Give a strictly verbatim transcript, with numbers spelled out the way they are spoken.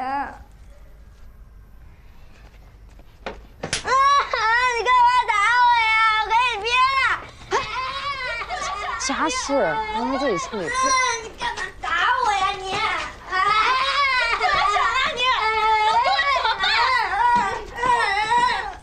啊！你干嘛打我呀？我给你编了。 家事，让他自己处理。